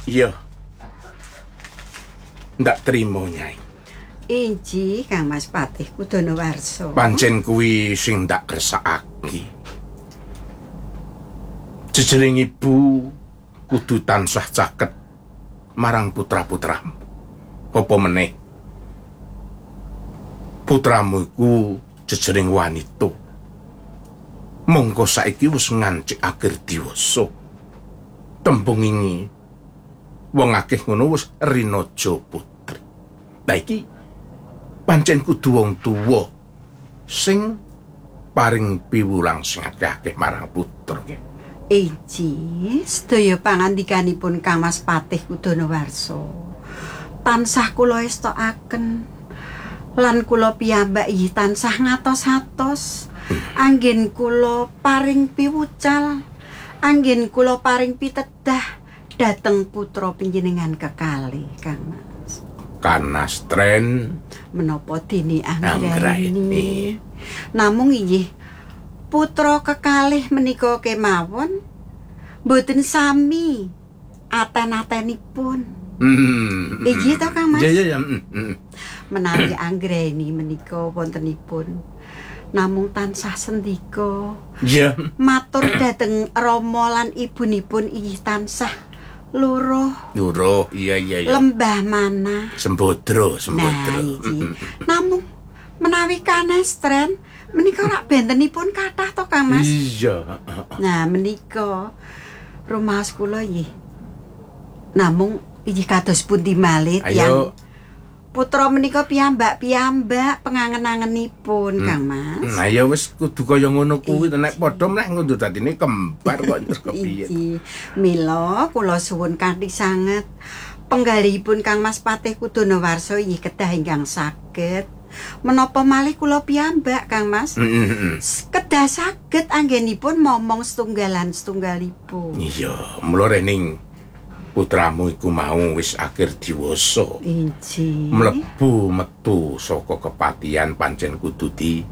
Iya. Ndak trimo, Nyai. Inji Kang Mas Patih Kudonowarso. Pancen kuwi sing ndak kersakake. Jejering ibu kudu tansah caket marang putra-putramu. Apa meneh? Putramu iku jejering wanita. Monggo saiki wis ngancik akhir diwasa. Tembung ini wong akeh ngono wis rinaja putri. Lah iki pancen kudu wong tuwa sing paring piwulang sing akeh marang putra. Inji sedaya pangandikanipun Kang Mas Patih Kudonowarso tansah kula estokaken lan kula piyambak inggih tansah ngatos-atos anggen kula paring piwucal, anggen kula paring pitedah dhateng putra panjenengan kekalih Kang Mas. Kanastren Menapa dene anggraini. Namung inggih putra kekalih menika kemawon mboten sami aten-atenipun. Inggih to Kang Mas? Iya. Menawi anggraini menika wontenipun namung tansah sendika. Iya. Matur dhateng Rama lan ibunipun inggih tansah luruh. Iya. Lembah mana? Sembodro. Nah, namung menawi kanestren menika rak bentenipun kathah to Kang Mas? Iya. Nah, menika rumaos kula nggih. Namung inggih kados pundi malih tiyang putra menika piyambak pengangen-angenipun Kang Mas. Nah ya wis kudu kaya ngono kuwi nek padha meneh ngono dadine kembar kok terus kepiye. Mila kula suwun kanthi sanget penggalihipun Kang Mas Patih Kudonowarso inggih kedah ingkang saged menapa malih kula piyambak Kang Mas. Kedah saged anggenipun momong setunggalipun. Iya, mula rening putramu iku mau wis akhir diwasa. Inji. Mlebu metu saka kepatihan pancen kudu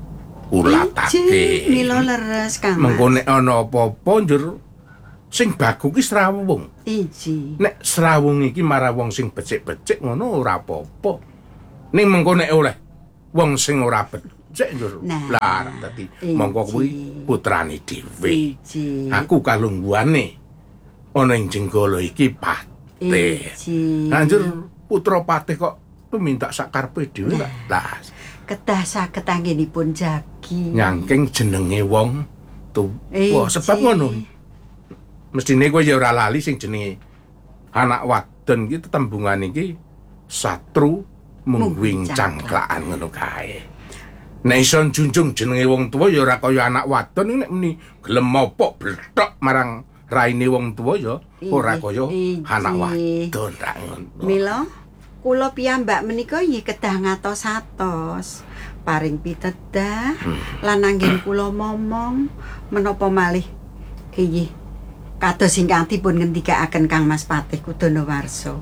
diulatake. Mila leres Kang Mas. Mengko nek ana apa-apa njur sing bagus ki srawung. Inji. Nek srawung iki marang wong sing becik-becik ngono ora apa-apa. Ning mengko nek oleh wong sing ora becik njur larang dadi mongko kuwi putrane dhewe. Aku kalungguane ana ing jenggala iki patih. Anjur putra patih kok tumindak sakarepe dhewe lah. Kedah saged anggenipun jagi. Nyangking jenenge wong tuwa sebab ngono. Mestine kowe ya ora lali sing jenenge anak wadon iki tetembungan iki satru mungguing cangklakan ngono kae. Nek iso junjung jenenge wong tuwa ya ora kaya anak wadon nek muni gelem mopok blethok marang raine wong tuwa ya ora kaya anak wadon ra ngono. Mila kula piyambak menika nggih kedah ngatos-atos paring pitedah lan anggen kula momong menapa malih inggih kados ingkang dipun ngendikaaken Kang Mas Patih Kudonowarso.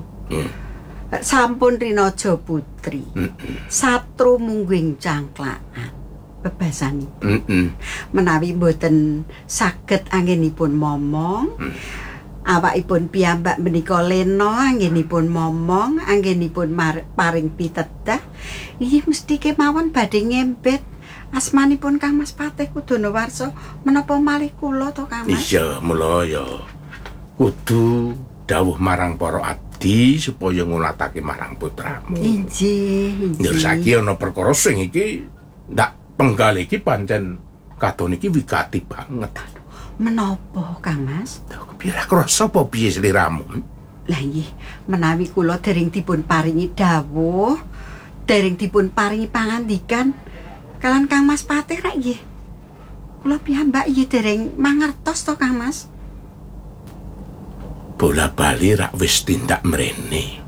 Sampun rinaja putri. Satru mungguing cangklakan. Bebasanipun. Menawi mboten saged anggenipun momong, awakipun piyambak menika lena anggenipun momong, anggenipun paring pitedah, inggih mesti kemawon badhe ngembet asmanipun Kang Mas Patih Kudonowarso menapa malih kula to Kang Mas? Iya, mula ya kudu dawuh marang para abdi supaya ngulatake marang putramu. Injih. Ndur saiki ana perkara sing iki ndak penggal iki pancen katon iki wigati banget. Menapa Kang Mas? Kepira krasa apa piye sliramu? Lah nggih, menawi kula dereng dipun paringi dawuh, dereng dipun paringi pangandikan kalan Kang Mas Patih rak nggih. Kula piyambak nggih dereng mangertos to Kang Mas. Bola bali rak wis tindak mrene.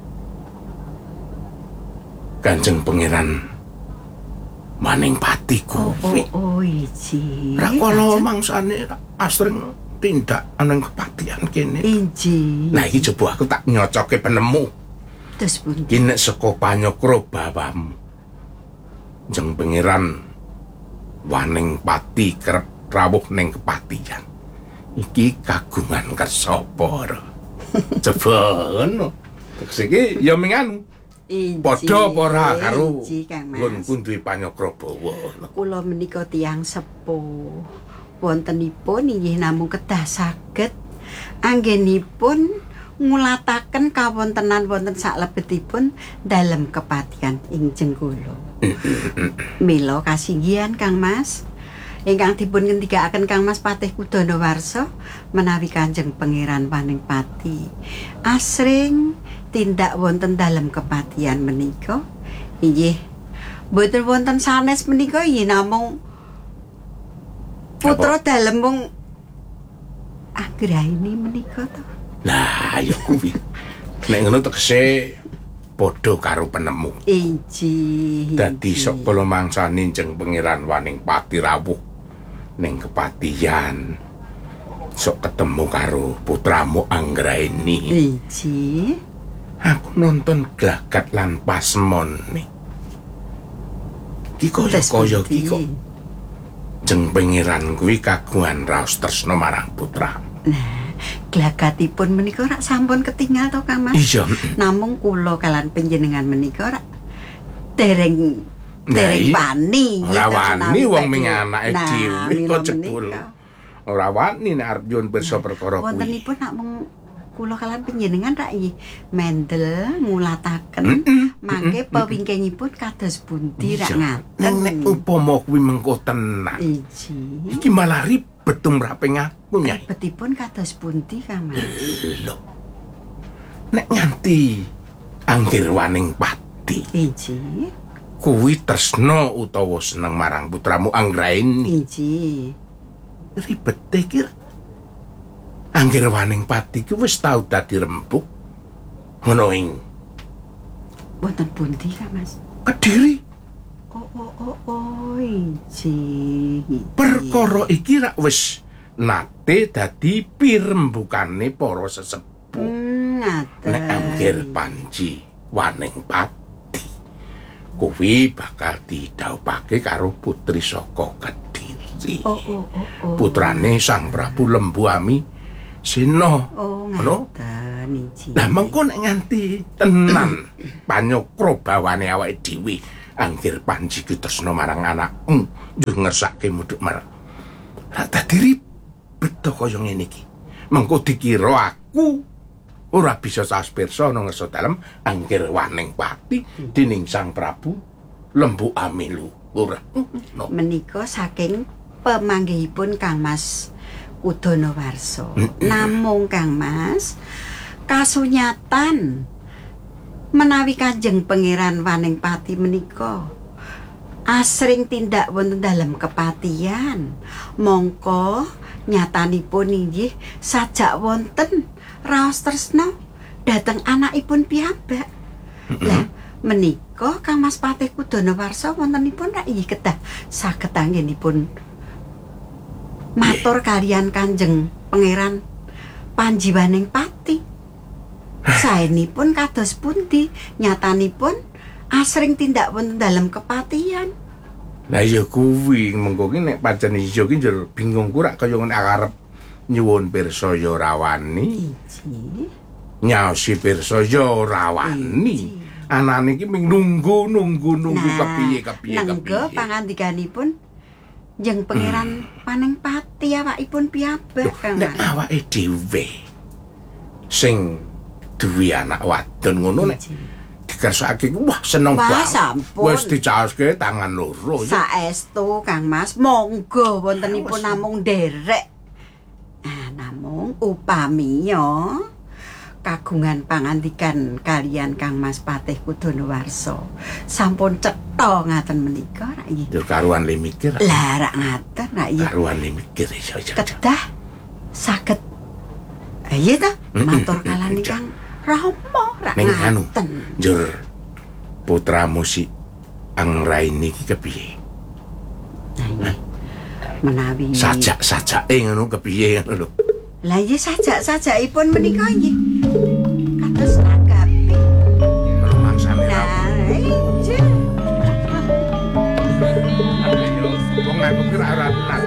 Kanjeng Pangeran maning pati kuwi. Oh, iji. Ra kala mangsane asring tindak aneng kepatihan kene. Inji. Nah iki coba aku tak nyocoke penemu. Terus pundi? Iki nek saka panyokro bawamu. Jeng Pangeran waning pati kerep rawuh ning kepatihan. Iki kagungan kersa para. Coba ngono. Tegese iki ya ming anu. Padha apa ora karo nggonku duwe panyokra bawa. Kula menika tiyang sepuh. Wontenipun inggih namung kedah saged anggenipun ngulataken kawontenan wonten salebetipun dalem kepatihan ing Jenggala. Mila kasinggihan Kang Mas. Ingkang dipun ngendikaaken Kang Mas Patih Kudanawarsa menawi Kanjeng Pangeran Waningpati asring tindak wonten dalem kepatihan menika inggih boten wonten sanes menika inggih namung putra dalem mung Anggraini menika to. Lah ya kuwi. Nek ngono tegese padha karo penemu. Inji. Dadi sok kala mangsane Jeng Pangeran Waningpati rawuh ning kepatihan sok ketemu karo putramu Anggraini. Inji. Aku nonton Glagat lan Pasmone. Ki kaya ki kok Jeng Pangeran kuwi kagungan raos tresna marang putra. Nah, glagatipun menika rak sampun ketinggal to Kang Mas. Iya. Namung kula kalan panjenengan menika rak dereng wani. Ora wani wong ming anake dhewe kok jebul. Ora wani nek arep nyuwun pirsa perkara kuwi. Wontenipun namung kula kalan panjenengan rak nggih mendel ngulataken mangke pawingkingipun kados pundi rak ngaten. Nek upama kuwi mengko tenan. Iki malah ribet tumraping aku Nyai. Ribetipun kados pundi Kang Mas? Lho. Nek nganti Anggir Waningpati. Inji. Kuwi tresna utawa seneng marang putramu Anggraini. Inji. Ribet iki. Anggir Waningpati ku wis tau dadi rembug. Ngono ing. Wonten pundi Kang Mas? Kediri. Oh, inji. Perkara iki rak wis nate dadi pirembukane para sesepuh. Ngaten. Nek Anggir Panji Waningpati kuwi bakal didhawuhake karo putri saka Kediri. Putrane Sang Prabu Lembuami Sena. Ngaten inji. Lah mengko nek nganti tenan panyokra bawane awake dhewe Anggir Panji ki tresna marang anakmu yo ngersake mudhuk marang. Lah dadi ribet to kaya ngene iki. Mengko dikira aku ora bisa saspirsa nang ngersa dalem Anggir Waningpati dening Sang Prabu Lembuami ora. Menika saking pamanggihipun Kang Mas Kudanawarsa. Namung Kang Mas kasunyatan menawi Kanjeng Pangeran Waningpati menika asring tindak wonten dalem kepatihan, mongko nyatanipun inggih sajak wonten raos tresna dhateng anakipun piyambak. Lah menika Kang Mas Patih Kudanawarsa wontenipun rak inggih kedah saged anggenipun matur kaliyan Kanjeng Pangeran Panji Waningpati. Saenipun kados pundi nyatanipun asring tindak wonten dalem kepatihan. Lah ya kuwi mengko ki nek pancen iso ki njur bingung ku rak kaya ngene arep nyuwun pirsa ya ora wani. Nyaosi pirsa ya ora wani. Anane iki ming nunggu kepiye. Nenggo pangandikanipun Jeng Pangeran Waningpati awakipun piyambak Kang. Nek awake dhewe sing duwe anak wadon ngono nek dikersake wah seneng banget. Wis dicaoske tangan loro ya. Saestu Kang Mas, monggo wontenipun namung nderek. Namung upamiya kagungan pangandikan kalian Kang Mas Patih Kudanawarsa sampun cetha ngaten menika rak nggih. Yo karuan le mikir. Lah rak ngaten rak iya. Karuan le mikir iso. Kedah saged. Iya ta, matur kalani Kang Rama rak ngaten. Njur putramu si Anggraini iki kepiye? Nah, menawi sajak-sajake ngono kepiye ngono lho. Lah iya sajak-sajakipun menika nggih kados nanggapi. Kalau mangsane ra. Iya. Ayo, wong aku kira ora tenan.